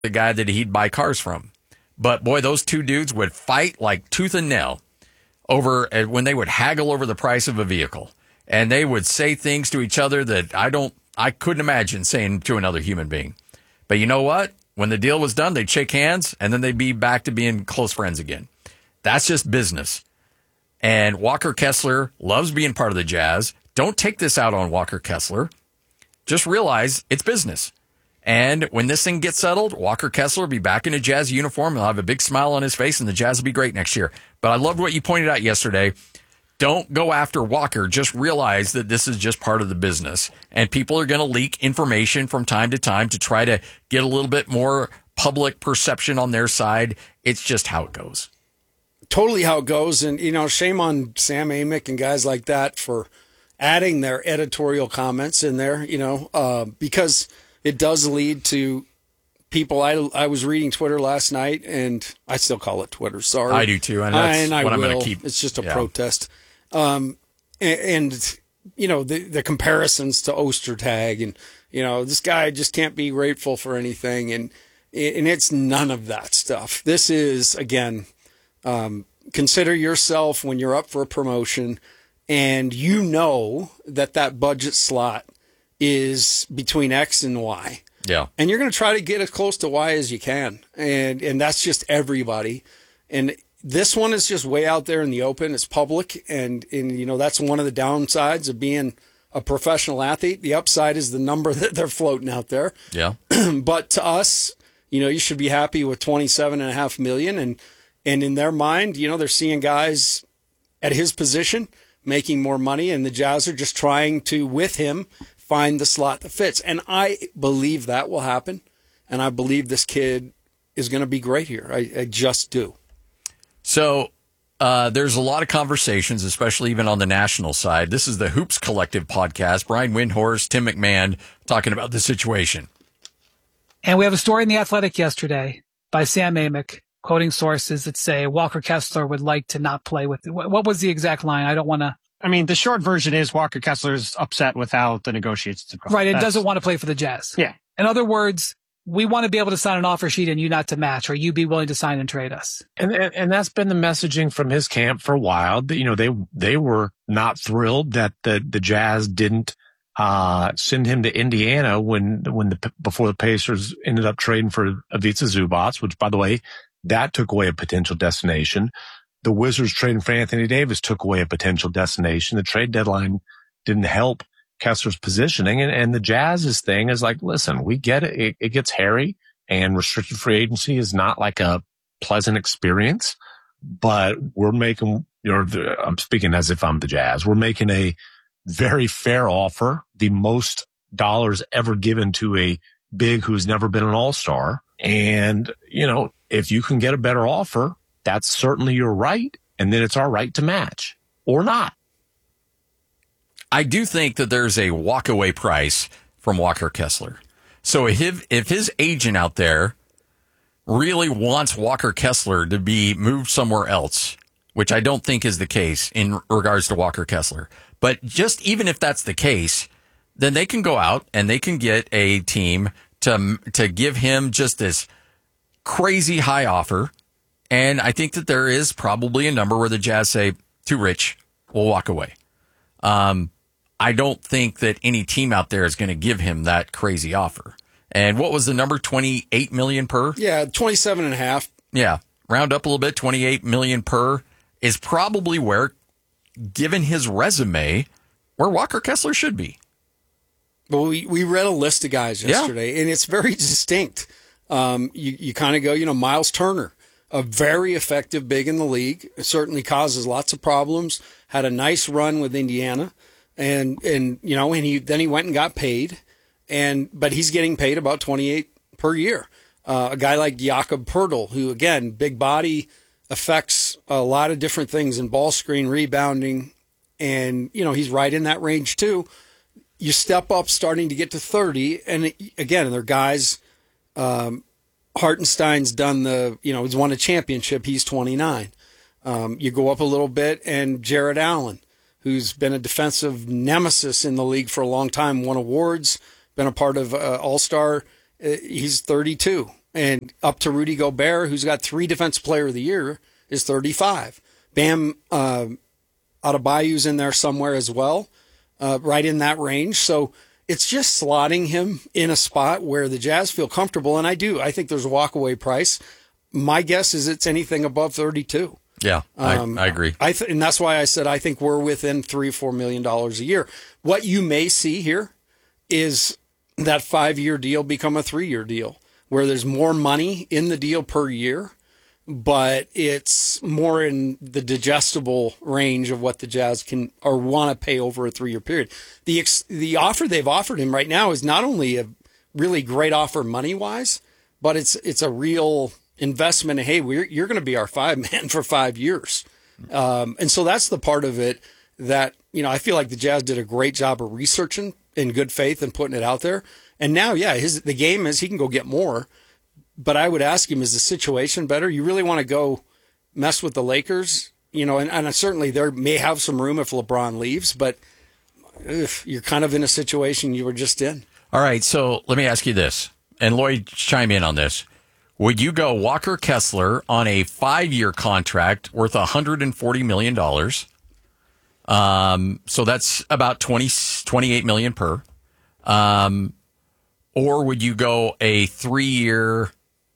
the guy that he'd buy cars from. But boy, those two dudes would fight like tooth and nail over when they would haggle over the price of a vehicle. And they would say things to each other that I couldn't imagine saying to another human being. But you know what? When the deal was done, they'd shake hands and then they'd be back to being close friends again. That's just business. And Walker Kessler loves being part of the Jazz. Don't take this out on Walker Kessler. Just realize it's business. And when this thing gets settled, Walker Kessler will be back in a Jazz uniform. He'll have a big smile on his face, and the Jazz will be great next year. But I loved what you pointed out yesterday. Don't go after Walker. Just realize that this is just part of the business. And people are going to leak information from time to time to try to get a little bit more public perception on their side. It's just how it goes. Totally how it goes. And, shame on Sam Amick and guys like that for adding their editorial comments in there, because it does lead to people. I was reading Twitter last night, and I still call it Twitter. Sorry. I do too. And that's what I'm going to keep. It's just a protest. The comparisons to Ostertag and, this guy just can't be grateful for anything. And it's none of that stuff. This is, again, consider yourself when you're up for a promotion and that budget slot is between X and Y. Yeah. And you're going to try to get as close to Y as you can. And that's just everybody. And this one is just way out there in the open. It's public. And that's one of the downsides of being a professional athlete. The upside is the number that they're floating out there. Yeah. But to us, you should be happy with $27.5 million. And in their mind, they're seeing guys at his position making more money, and the Jazz are just trying to, with him, find the slot that fits. And I believe that will happen. And I believe this kid is going to be great here. I just do. So there's a lot of conversations, especially even on the national side. This is the Hoops Collective podcast. Brian Windhorst, Tim McMahon talking about the situation. And we have a story in The Athletic yesterday by Sam Amick, quoting sources that say Walker Kessler would like to not play with. What was the exact line? I don't want to. I mean, the short version is Walker Kessler's upset with how the negotiations have gone. Right, and doesn't want to play for the Jazz. Yeah. In other words, we want to be able to sign an offer sheet and you not to match, or you be willing to sign and trade us. And that's been the messaging from his camp for a while. They were not thrilled that the Jazz didn't send him to Indiana before the Pacers ended up trading for Ivica Zubac, which, by the way, that took away a potential destination. The Wizards trading for Anthony Davis took away a potential destination. The trade deadline didn't help Kessler's positioning. And the Jazz's thing is like, listen, we get it. It gets hairy, and restricted free agency is not like a pleasant experience, but we're making, I'm speaking as if I'm the Jazz. We're making a very fair offer, the most dollars ever given to a big who's never been an all-star. And, if you can get a better offer, that's certainly your right. And then it's our right to match or not. I do think that there's a walkaway price from Walker Kessler. So if his agent out there really wants Walker Kessler to be moved somewhere else, which I don't think is the case in regards to Walker Kessler, but just even if that's the case, then they can go out and they can get a team to give him just this crazy high offer. And I think that there is probably a number where the Jazz say, too rich, we'll walk away. I don't think that any team out there is going to give him that crazy offer. And what was the number? 28 million per? Yeah, 27.5. Yeah. Round up a little bit. 28 million per is probably where, given his resume, where Walker Kessler should be. Well, we read a list of guys yesterday, and it's very distinct. You kind of go, Miles Turner, a very effective big in the league. It certainly causes lots of problems. Had a nice run with Indiana, and he went and got paid, but he's getting paid about 28 per year. A guy like Jakob Poeltl, who again, big body, affects a lot of different things in ball screen rebounding, and he's right in that range too. You step up starting to get to 30, and again, they're guys. Hartenstein's done he's won a championship. He's 29. You go up a little bit, and Jared Allen, who's been a defensive nemesis in the league for a long time, won awards, been a part of All-Star. He's 32. and up to Rudy Gobert, who's got 3 Defensive Player of the Year, is 35. Bam Adebayo's in there somewhere as well, right in that range. So it's just slotting him in a spot where the Jazz feel comfortable, and I do. I think there's a walkaway price. My guess is it's anything above 32. Yeah, I agree. And that's why I said I think we're within $3-4 million a year. What you may see here is that 5-year deal become a 3-year deal, where there's more money in the deal per year, but it's more in the digestible range of what the Jazz can or want to pay over a 3-year period. The offer they've offered him right now is not only a really great offer money-wise, but it's a real investment. Hey, you're going to be our 5-man for 5 years. And so that's the part of it that, I feel like the Jazz did a great job of researching in good faith and putting it out there. And now, the game is he can go get more. But I would ask him, is the situation better? You really want to go mess with the Lakers? And certainly there may have some room if LeBron leaves, but you're kind of in a situation you were just in. All right, so let me ask you this, and Lloyd, chime in on this. Would you go Walker Kessler on a 5-year contract worth $140 million? So that's about $28 million per. Or would you go a 3-year,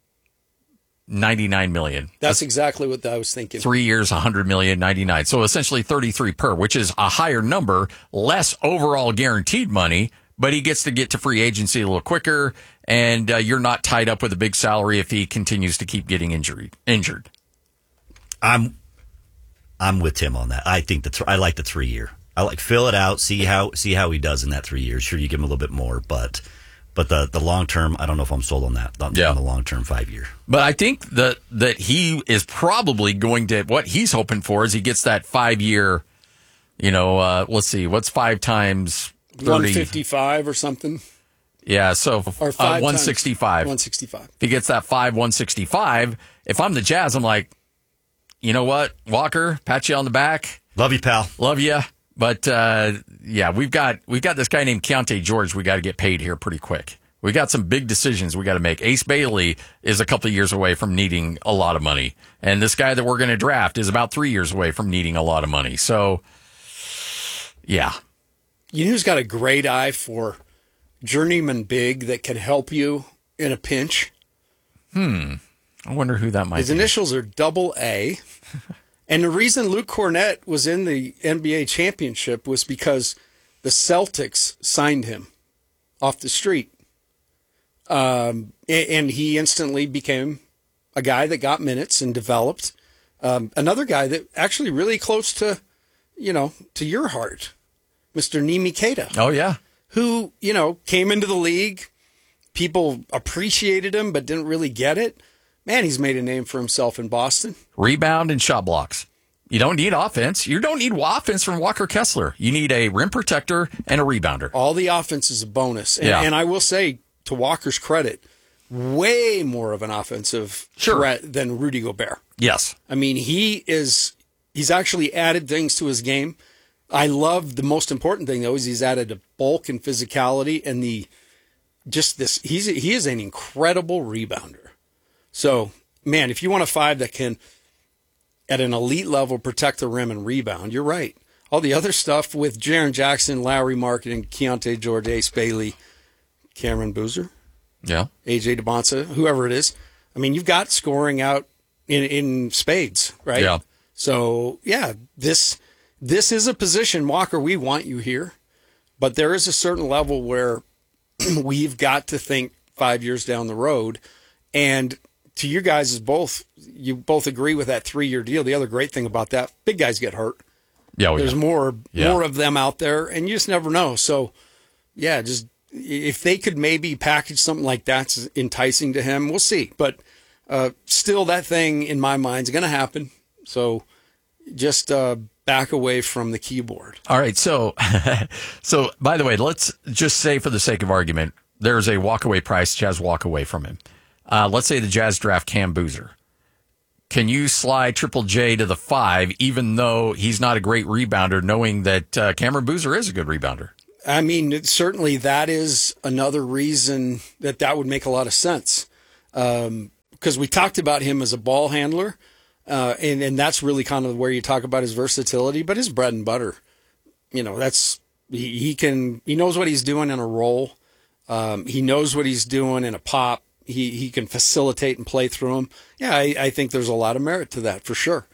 $99 million? That's exactly what I was thinking. 3 years, $100 million, 99. So essentially 33 per, which is a higher number, less overall guaranteed money, but he gets to get to free agency a little quicker, and you're not tied up with a big salary if he continues to keep getting injured. I'm with Tim on that. I think I like the 3-year. I like fill it out, see how he does in that 3 years. Sure, you give him a little bit more, but the long term, I don't know if I'm sold on that. On the long term 5-year. But I think that he is probably going to, what he's hoping for is he gets that 5-year. Let's see, what's 5 times 30? 155 or something. Yeah, so or 5 165. 165. If he gets that 165, if I'm the Jazz, I'm like, you know what, Walker, pat you on the back. Love you, pal. Love you. But, we've got this guy named Keontae George we got to get paid here pretty quick. We got some big decisions we got to make. Ace Bailey is a couple of years away from needing a lot of money. And this guy that we're going to draft is about 3 years away from needing a lot of money. So, yeah. You know who's got a great eye for journeyman big that can help you in a pinch? I wonder who that might be. His initials are AA. And the reason Luke Cornett was in the NBA championship was because the Celtics signed him off the street. And he instantly became a guy that got minutes and developed. Another guy that actually really close to your heart, Mr. Nimi Keita. Oh, yeah. Who, came into the league. People appreciated him, but didn't really get it. Man, he's made a name for himself in Boston. Rebound and shot blocks. You don't need offense. You don't need offense from Walker Kessler. You need a rim protector and a rebounder. All the offense is a bonus. And I will say, to Walker's credit, way more of an offensive threat than Rudy Gobert. Yes. I mean, he's actually added things to his game. I love the most important thing, though, is he's added a bulk and physicality and he is an incredible rebounder. So, man, if you want a 5 that can, at an elite level, protect the rim and rebound, you're right. All the other stuff with Jaren Jackson, Lowry Marketing, Keontae George, Ace Bailey, Cameron Boozer, AJ DeBonsa, whoever it is. I mean, you've got scoring out in spades, right? Yeah. So, this is a position, Walker, we want you here. But there is a certain level where we've got to think 5 years down the road. And to you guys you both agree with that 3-year deal. The other great thing about that, big guys get hurt. Yeah, there's more of them out there, and you just never know. So, just if they could maybe package something like that's enticing to him, we'll see. But still, that thing in my mind is going to happen. So, just back away from the keyboard. All right. So by the way, let's just say for the sake of argument, there's a walkaway price. Jazz walk away from him. Let's say the Jazz draft Cam Boozer. Can you slide Triple J to the 5, even though he's not a great rebounder, knowing that Cameron Boozer is a good rebounder? I mean, certainly that is another reason that would make a lot of sense. because we talked about him as a ball handler, and that's really kind of where you talk about his versatility. But his bread and butter, that's he knows what he's doing in a roll. He knows what he's doing in a pop. He can facilitate and play through them. Yeah, I think there's a lot of merit to that for sure.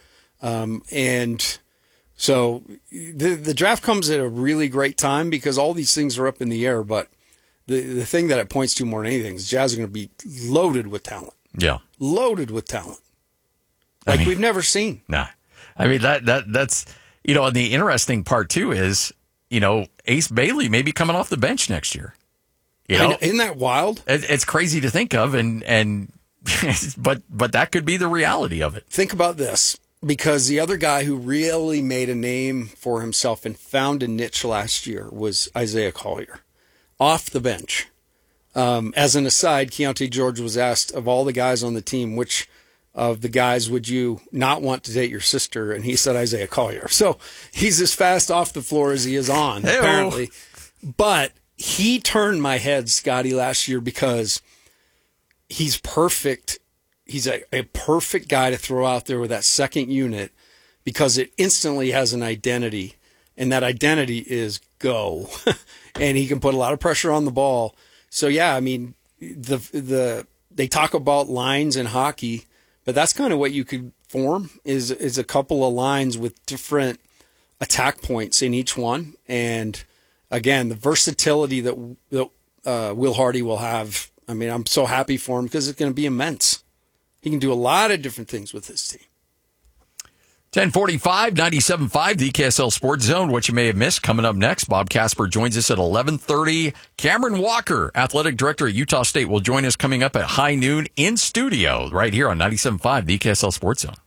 And so the draft comes at a really great time because all these things are up in the air. But the thing that it points to more than anything is Jazz are going to be loaded with talent. Yeah. Loaded with talent. Like we've never seen. Nah. I mean, that's, and the interesting part too is, Ace Bailey may be coming off the bench next year. Isn't that wild? It's crazy to think of, and but that could be the reality of it. Think about this, because the other guy who really made a name for himself and found a niche last year was Isaiah Collier, off the bench. As an aside, Keontae George was asked, of all the guys on the team, which of the guys would you not want to date your sister? And he said Isaiah Collier. So he's as fast off the floor as he is on, apparently. But he turned my head, Scotty, last year because he's perfect. He's a perfect guy to throw out there with that second unit because it instantly has an identity, and that identity is go. And he can put a lot of pressure on the ball. So, yeah, I mean, they talk about lines in hockey, but that's kind of what you could form is a couple of lines with different attack points in each one. And again, the versatility that Will Hardy will have, I mean, I'm so happy for him because it's going to be immense. He can do a lot of different things with his team. 10:45, 97.5, the KSL Sports Zone. What you may have missed coming up next. Bob Casper joins us at 11:30. Cameron Walker, athletic director at Utah State, will join us coming up at high noon in studio right here on 97.5, the KSL Sports Zone.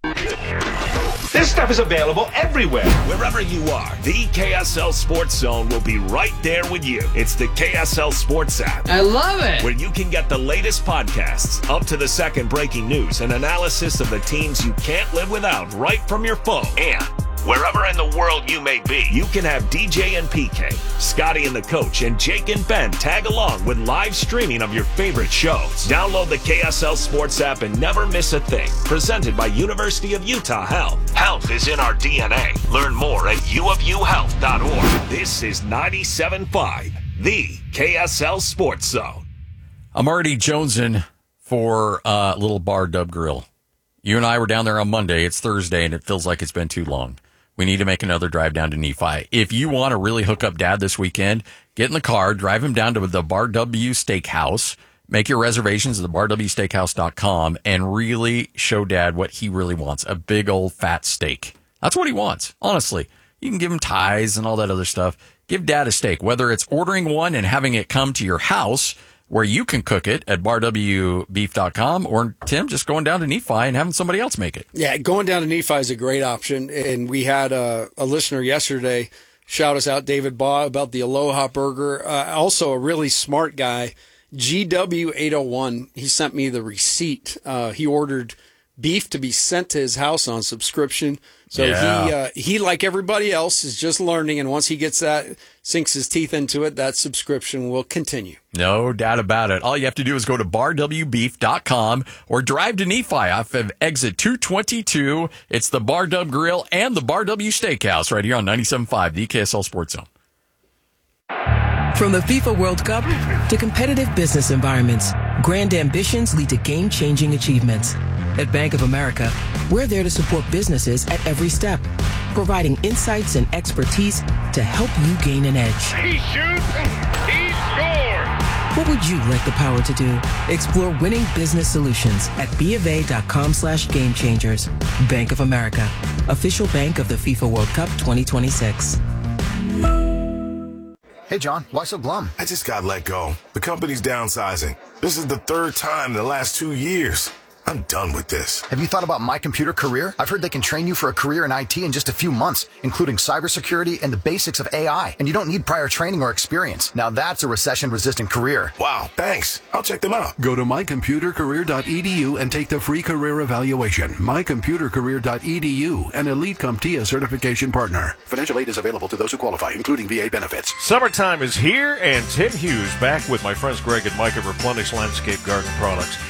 This stuff is available everywhere. Wherever you are, the KSL Sports Zone will be right there with you. It's the KSL Sports app. I love it. Where you can get the latest podcasts, up to the second breaking news, and analysis of the teams you can't live without right from your phone. And wherever in the world you may be, you can have DJ and PK, Scotty and the Coach, and Jake and Ben tag along with live streaming of your favorite shows. Download the KSL Sports app and never miss a thing. Presented by University of Utah Health. Health is in our DNA. Learn more at uofuhealth.org. This is 97.5, the KSL Sports Zone. I'm already jonesing for a little Bar Dub Grill. You and I were down there on Monday. It's Thursday, and it feels like it's been too long. We need to make another drive down to Nephi. If you want to really hook up Dad this weekend, get in the car, drive him down to the Bar W Steakhouse, make your reservations at thebardwsteakhouse.com, and really show Dad what he really wants, a big old fat steak. That's what he wants, honestly. You can give him ties and all that other stuff. Give Dad a steak, whether it's ordering one and having it come to your house where you can cook it at barwbeef.com, or, Tim, just going down to Nephi and having somebody else make it. Yeah, going down to Nephi is a great option. And we had a listener yesterday shout us out, David Baugh, about the Aloha Burger. Also a really smart guy, GW801. He sent me the receipt. He ordered beef to be sent to his house on subscription. So he, like everybody else, is just learning. And once he gets that, sinks his teeth into it, that subscription will continue. No doubt about it. All you have to do is go to barwbeef.com or drive to Nephi off of exit 222. It's the Bar Dub Grill and the Bar W Steakhouse right here on 97.5, the KSL Sports Zone. From the FIFA World Cup to competitive business environments, grand ambitions lead to game-changing achievements. At Bank of America, we're there to support businesses at every step, providing insights and expertise to help you gain an edge. He shoots, he scores! What would you like the power to do? Explore winning business solutions at BofA.com/gamechangers. Bank of America, official bank of the FIFA World Cup 2026. Hey, John, why so glum? I just got let go. The company's downsizing. This is the third time in the last 2 years. I'm done with this. Have you thought about My Computer Career? I've heard they can train you for a career in IT in just a few months, including cybersecurity and the basics of AI. And you don't need prior training or experience. Now that's a recession-resistant career. Wow, thanks. I'll check them out. Go to mycomputercareer.edu and take the free career evaluation. Mycomputercareer.edu, an Elite CompTIA certification partner. Financial aid is available to those who qualify, including VA benefits. Summertime is here, and Tim Hughes back with my friends Greg and Mike at Replenish Landscape Garden Products.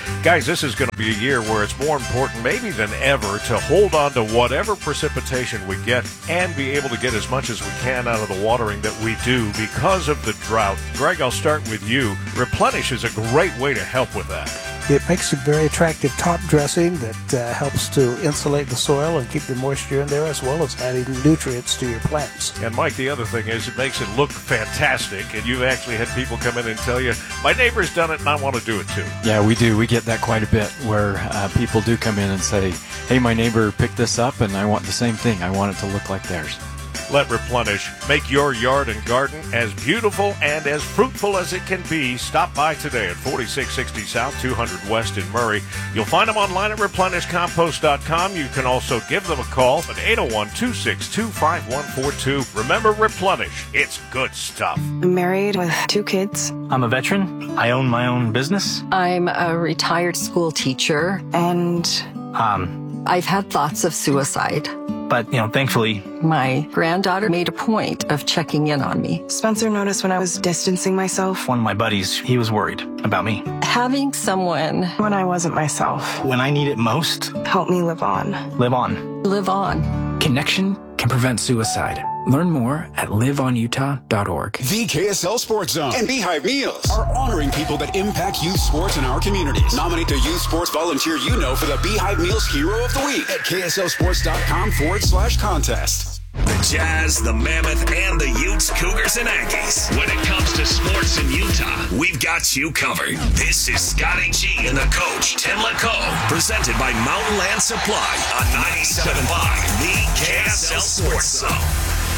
Guys, this is going to be a year where it's more important maybe than ever to hold on to whatever precipitation we get and be able to get as much as we can out of the watering that we do because of the drought. Greg, I'll start with you. Replenish is a great way to help with that. It makes a very attractive top dressing that helps to insulate the soil and keep the moisture in there, as well as adding nutrients to your plants. And Mike, the other thing is it makes it look fantastic, and you've actually had people come in and tell you, my neighbor's done it and I want to do it too. Yeah, we do. We get that quite a bit where people do come in and say, hey, my neighbor picked this up and I want the same thing. I want it to look like theirs. Let Replenish make your yard and garden as beautiful and as fruitful as it can be. Stop by today at 4660 South, 200 West in Murray. You'll find them online at replenishcompost.com. You can also give them a call at 801-262-5142. Remember Replenish. It's good stuff. I'm married with 2 kids. I'm a veteran. I own my own business. I'm a retired school teacher. And I've had thoughts of suicide. But, thankfully, my granddaughter made a point of checking in on me. Spencer noticed when I was distancing myself. One of my buddies, he was worried about me. Having someone when I wasn't myself. When I need it most. Help me live on. Live on. Live on. Connection can prevent suicide. Learn more at liveonutah.org. The KSL Sports Zone and Beehive Meals are honoring people that impact youth sports in our communities. Nominate the youth sports volunteer you know for the Beehive Meals Hero of the Week at KSLSports.com/contest. The Jazz, the Mammoth, and the Utes, Cougars, and Aggies. When it comes to sports in Utah, we've got you covered. This is Scotty G and the coach, Tim LaCoe, presented by Mountain Land Supply on 97.5, the KSL Sports Zone.